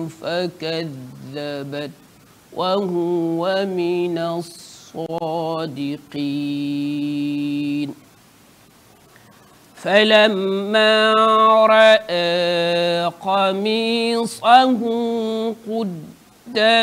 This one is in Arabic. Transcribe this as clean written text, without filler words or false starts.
فكذبت وهو من الصادقين. فلما رأى قميصه قد